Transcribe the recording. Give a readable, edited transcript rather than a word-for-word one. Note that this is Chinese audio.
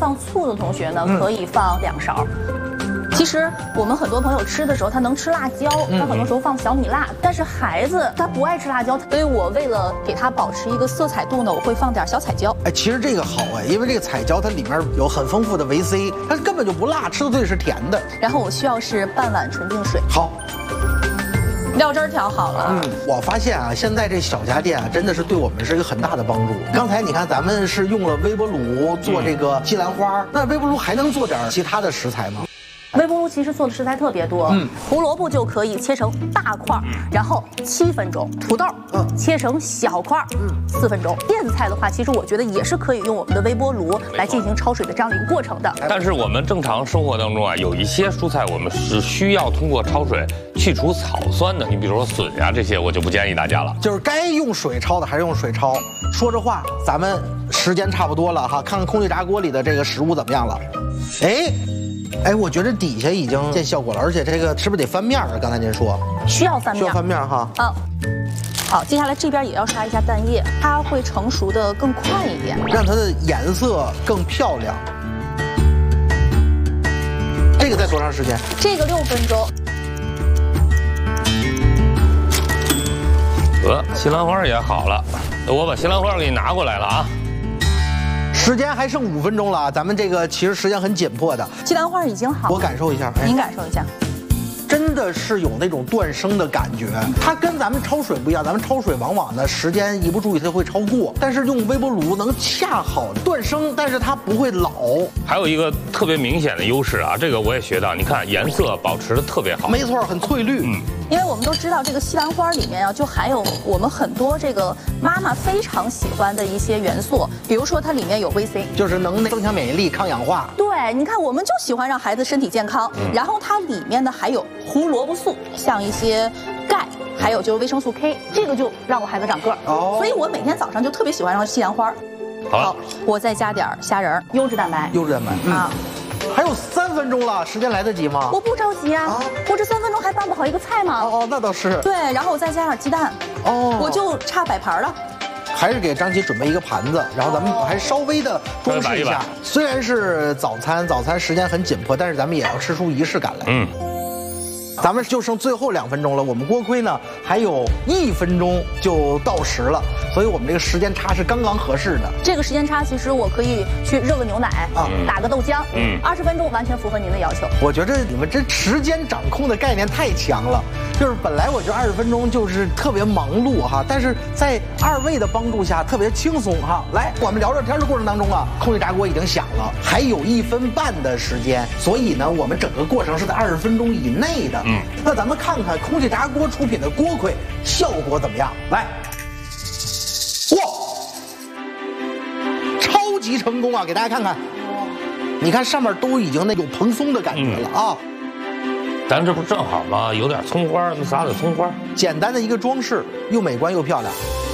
放醋的同学呢，可以放2勺。其实我们很多朋友吃的时候，他能吃辣椒，他很多时候放小米辣，但是孩子他不爱吃辣椒，所以我为了给他保持一个色彩度呢，我会放点小彩椒。 哎，其实这个好哎，因为这个彩椒它里面有很丰富的维 C， 它根本就不辣，吃的嘴里是甜的。 然后我需要是半碗纯净水。 好。 料汁儿调好了。 我发现啊，现在这小家电啊，真的是对我们是一个很大的帮助。刚才你看，咱们是用了微波炉做这个西兰花，那微波炉还能做点其他的食材吗？ 微波炉其实做的食材特别多，胡萝卜就可以切成大块，然后7分钟；土豆，切成小块，4分钟。叶子菜的话，其实我觉得也是可以用我们的微波炉来进行焯水的这样的一个过程的。 但是我们正常生活当中啊，有一些蔬菜我们是需要通过焯水去除草酸的，你比如说笋呀这些，我就不建议大家了。 就是该用水焯的还是用水焯。说着话，咱们时间差不多了哈，看看空气炸锅里的这个食物怎么样了。哎，我觉得底下已经见效果了，而且这个是不是得翻面啊？刚才您说需要翻面， 需要翻面哈。 好，接下来这边也要刷一下蛋液，它会成熟的更快一点， 让它的颜色更漂亮。这个在多长时间？ 这个6分钟。 西兰花也好了，我把西兰花给你拿过来了啊。 时间还剩5分钟了，咱们这个其实时间很紧迫的。 西兰花已经好了， 我感受一下， 您感受一下。 真的是有那种断生的感觉，它跟咱们焯水不一样，咱们焯水往往呢时间一不注意它会超过，但是用微波炉能恰好断生，但是它不会老。 还有一个特别明显的优势啊，这个我也学到，你看颜色保持的特别好， 没错，很翠绿。 因为我们都知道这个西兰花里面啊，就含有我们很多这个妈妈非常喜欢的一些元素，比如说它里面有维 C， 就是能增强免疫力、抗氧化。 对，你看我们就喜欢让孩子身体健康，然后它里面呢还有胡萝卜素，像一些钙，还有就是维生素 K， 这个就让我孩子长个儿。所以我每天早上就特别喜欢让西兰花。好，我再加点虾仁，优质蛋白。 优质蛋白啊。还有3分钟了，时间来得及吗？ 我不着急啊，我这3分钟还办不好一个菜吗？ 那倒是。 对，然后我再加点鸡蛋。我就差摆盘了。 还是给张琪准备一个盘子，然后咱们还稍微的装饰一下。虽然是早餐时间很紧迫，但是咱们也要吃出仪式感来。咱们就剩最后2分钟了，我们锅盔呢还有1分钟就到时了，所以我们这个时间差是刚刚合适的。 这个时间差其实我可以去热个牛奶打个豆浆，20分钟完全符合您的要求。 我觉得你们这时间掌控的概念太强了，就是本来我觉得20分钟就是特别忙碌哈，但是在2位的帮助下特别轻松哈。来，我们聊着天的过程当中啊，空气炸锅已经响了，还有1分半的时间，所以呢，我们整个过程是在20分钟以内的。那咱们看看空气炸锅出品的锅盔效果怎么样？来，哇，超级成功啊！给大家看看，你看上面都已经有蓬松的感觉了啊。 咱这不正好吗？有点葱花，那撒点葱花， 简单的一个装饰，又美观又漂亮。